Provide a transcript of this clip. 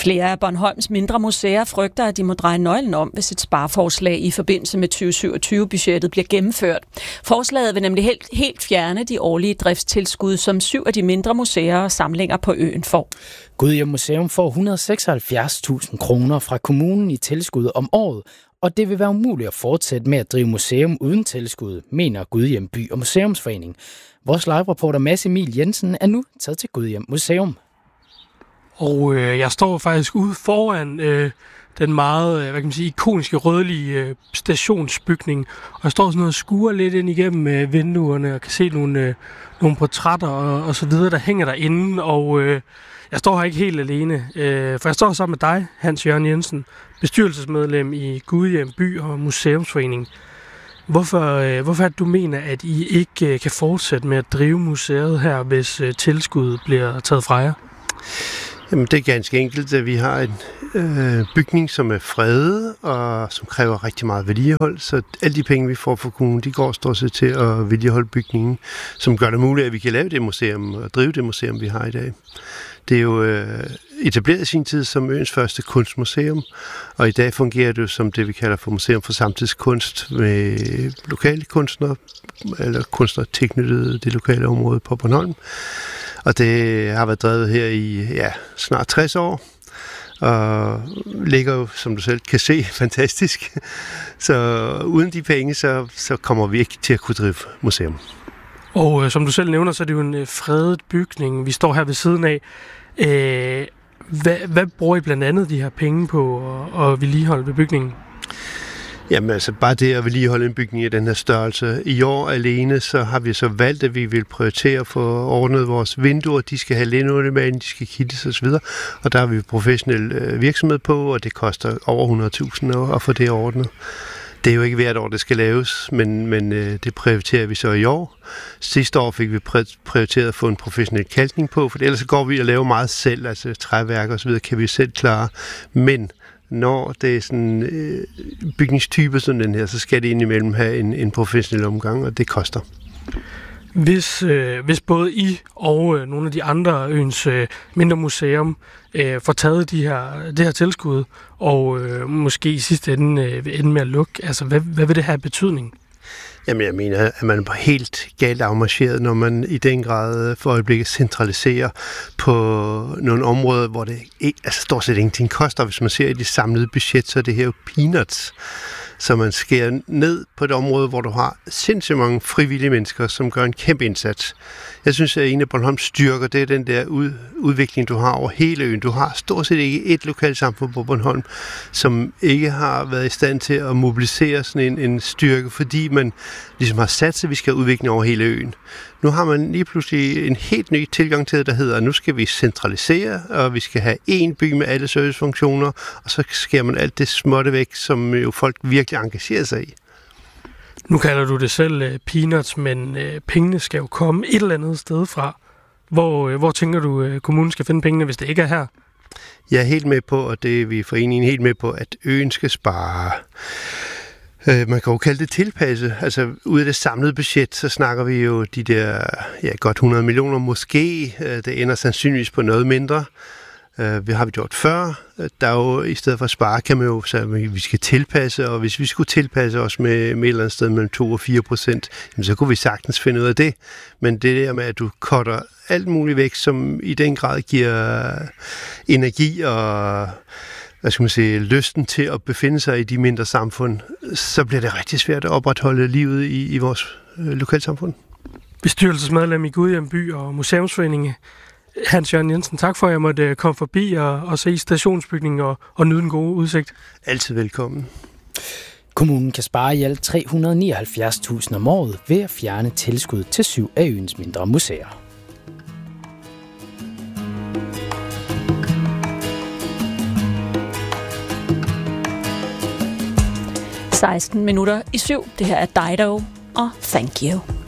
Flere af Bornholms mindre museer frygter, at de må dreje nøglen om, hvis et spareforslag i forbindelse med 2027-budgettet bliver gennemført. Forslaget vil nemlig helt fjerne de årlige driftstilskud, som 7 af de mindre museer og samlinger på øen får. Gudhjem Museum får 176.000 kroner fra kommunen i tilskud om året, og det vil være umuligt at fortsætte med at drive museum uden tilskud, mener Gudhjem By- og Museumsforening. Vores live-reporter Mads Emil Jensen er nu taget til Gudhjem Museum. Og jeg står faktisk ude foran den meget ikoniske rødlige stationsbygning. Og jeg står sådan noget og skuer lidt ind igennem vinduerne og kan se nogle portrætter og så videre, der hænger derinde. Og jeg står her ikke helt alene, for jeg står sammen med dig, Hans Jørgen Jensen, bestyrelsesmedlem i Gudhjem By- og Museumsforening. Hvorfor du mener, at I ikke kan fortsætte med at drive museet her, hvis tilskuddet bliver taget fra jer? Jamen, det er ganske enkelt, at vi har en bygning, som er fredet og som kræver rigtig meget vedligehold. Så alle de penge, vi får fra kommunen, de går stort set til at vedligeholde bygningen, som gør det muligt, at vi kan lave det museum og drive det museum, vi har i dag. Det er jo etableret i sin tid som øens første kunstmuseum, og i dag fungerer det som det, vi kalder for Museum for Samtidskunst med lokale kunstnere, eller kunstnere tilknyttet det lokale område på Bornholm. Og det har været drevet her i snart 60 år, og ligger jo, som du selv kan se, fantastisk. Så uden de penge, så kommer vi ikke til at kunne drive museum. Og som du selv nævner, så er det jo en fredet bygning, vi står her ved siden af. Hvad bruger I blandt andet de her penge på at vedligeholde ved bygningen? Jamen altså bare det at vedligeholde en bygning i den her størrelse. I år alene, så har vi så valgt, at vi vil prioritere for ordnet vores vinduer. De skal have linoleum, de skal kittes osv. Og der har vi professionel virksomhed på, og det koster over 100.000 at få det ordnet. Det er jo ikke hvert år, det skal laves, men det prioriterer vi så i år. Sidste år fik vi prioriteret at få en professionel kalkning på, for ellers går vi og laver meget selv, altså træværker osv. kan vi selv klare. Men når det er sådan bygningstyper som den her, så skal det indimellem have en professionel omgang, og det koster. Hvis både I og nogle af de andre øens mindre museum får taget det her tilskud, og måske i sidste ende vil ende med at lukke, altså hvad vil det have betydning? Jamen jeg mener, at man er helt galt afmarcheret, når man i den grad for øjeblikket centraliserer på nogle områder, hvor det stort set ingenting koster. Hvis man ser i det samlede budget, så er det her jo peanuts. Så man skærer ned på et område, hvor du har sindssygt mange frivillige mennesker, som gør en kæmpe indsats. Jeg synes, at en af Bornholms styrker, det er den der udvikling, du har over hele øen. Du har stort set ikke et lokalsamfund på Bornholm, som ikke har været i stand til at mobilisere sådan en styrke, fordi man ligesom har sat sig, at vi skal have udvikling over hele øen. Nu har man lige pludselig en helt ny tilgang til det, der hedder, at nu skal vi centralisere, og vi skal have én by med alle servicefunktioner, og så skærer man alt det småtte væk, som jo folk virkelig engagerer sig i. Nu kalder du det selv peanuts, men pengene skal jo komme et eller andet sted fra. Hvor tænker du, kommunen skal finde pengene, hvis det ikke er her? Jeg er helt med på, og det er vi i foreningen helt med på, at øen skal spare. Man kan jo kalde det tilpasse. Altså ud af det samlede budget, så snakker vi jo de der godt 100 millioner måske. Det ender sandsynligvis på noget mindre. Det har vi gjort før. Der er jo, i stedet for at spare, kan man jo sige, at vi skal tilpasse, og hvis vi skulle tilpasse os med et eller andet sted mellem 2% og 4%, så kunne vi sagtens finde ud af det. Men det der med, at du cutter alt muligt væk, som i den grad giver energi og lysten til at befinde sig i de mindre samfund, så bliver det rigtig svært at opretholde livet i vores lokalsamfund. Bestyrelsesmedlem i Gudhjem By- og Museumsforeningen, Hans Jørgen Jensen, tak for, at jeg måtte komme forbi og se stationsbygningen og nyde den gode udsigt. Altid velkommen. Kommunen kan spare i alt 379.000 om året ved at fjerne tilskud til 7 af øens mindre museer. 16 minutter i 7. Det her er Dido og Thank You.